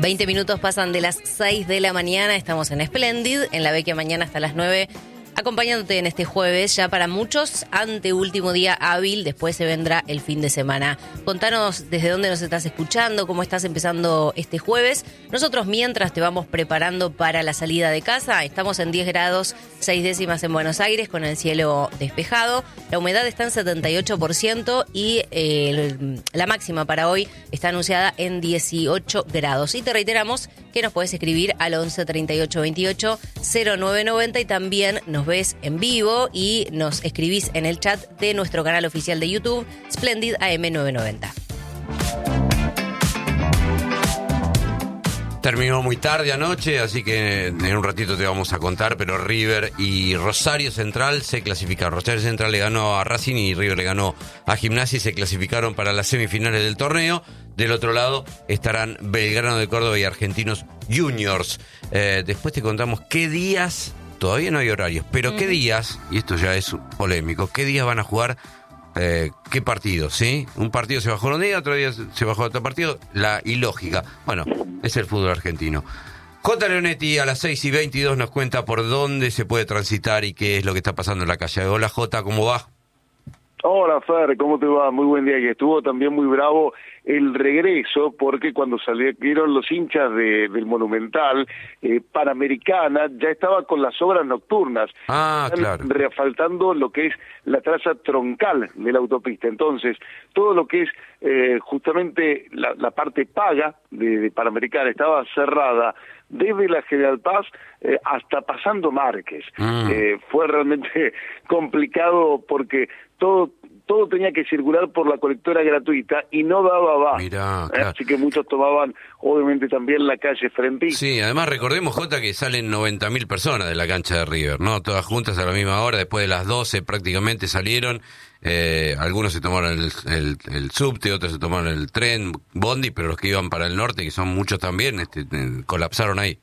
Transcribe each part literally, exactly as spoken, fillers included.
veinte minutos pasan de las seis de la mañana, estamos en Splendid, en la Vecchia mañana hasta las nueve, acompañándote en este jueves, ya para muchos, anteúltimo día hábil, después se vendrá el fin de semana. Contanos desde dónde nos estás escuchando, cómo estás empezando este jueves. Nosotros mientras te vamos preparando para la salida de casa, estamos en diez grados, seis décimas en Buenos Aires, con el cielo despejado. La humedad está en setenta y ocho por ciento y eh, la máxima para hoy está anunciada en dieciocho grados. Y te reiteramos que nos puedes escribir al once treinta y ocho veintiocho cero nueve noventa y también nos ves en vivo y nos escribís en el chat de nuestro canal oficial de YouTube, Splendid A M novecientos noventa. Terminó muy tarde anoche, así que en un ratito te vamos a contar, pero River y Rosario Central se clasificaron. Rosario Central le ganó a Racing y River le ganó a Gimnasia y se clasificaron para las semifinales del torneo. Del otro lado estarán Belgrano de Córdoba y Argentinos Juniors. Eh, después te contamos qué días, todavía no hay horarios, pero qué días, y esto ya es polémico, qué días van a jugar. Eh, ¿Qué partido? ¿Sí? Un partido se bajó un día, otro día se bajó otro partido. La ilógica. Bueno, es el fútbol argentino. J. Leonetti a las seis y veintidós nos cuenta por dónde se puede transitar y qué es lo que está pasando en la calle. Hola J, ¿cómo va? Hola Fer, ¿cómo te va? Muy buen día. Y estuvo también muy bravo el regreso, porque cuando salieron los hinchas de, del Monumental, eh, Panamericana ya estaba con las obras nocturnas. Ah, claro. Reasfaltando lo que es la traza troncal de la autopista. Entonces, todo lo que es eh, justamente la, la parte paga de, de Panamericana estaba cerrada desde la General Paz eh, hasta pasando Márquez. Mm. Eh, fue realmente complicado porque todo todo tenía que circular por la colectora gratuita y no daba abasto. Mirá, ¿eh? claro. Así que muchos tomaban, obviamente, también la calle Frentista. Sí, además recordemos, Jota, que salen noventa mil personas de la cancha de River, ¿no? Todas juntas a la misma hora, después de las doce prácticamente salieron. Eh, algunos se tomaron el, el, el subte, otros se tomaron el tren, bondi, pero los que iban para el norte, que son muchos también, este, eh, colapsaron ahí.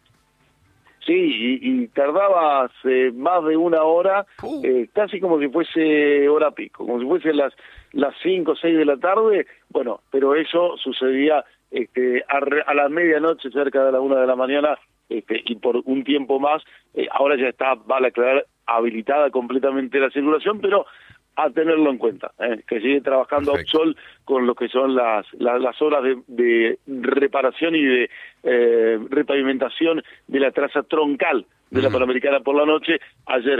Sí, y, y tardabas eh, más de una hora, uh. eh, casi como si fuese hora pico, como si fuese las las cinco o seis de la tarde, bueno, pero eso sucedía este, a, a la medianoche, cerca de la una de la mañana, este, y por un tiempo más. Eh, ahora ya está, vale aclarar, habilitada completamente la circulación, pero a tenerlo en cuenta, eh, que sigue trabajando Opsol con lo que son las las, las obras de, de reparación y de eh, repavimentación de la traza troncal de la Panamericana por la noche. Ayer